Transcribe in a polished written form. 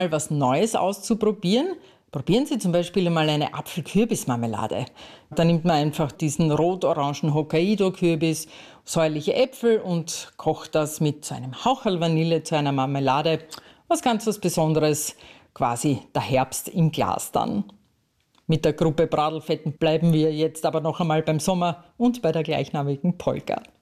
was Neues auszuprobieren. Probieren Sie zum Beispiel einmal eine Apfel-Kürbis-Marmelade. Da nimmt man einfach diesen rot-orangen Hokkaido-Kürbis, säuerliche Äpfel und kocht das mit so einem Haucherl Vanille zu einer Marmelade. Was Besonderes, quasi der Herbst im Glas dann. Mit der Gruppe Bradlfetten bleiben wir jetzt aber noch einmal beim Sommer und bei der gleichnamigen Polka.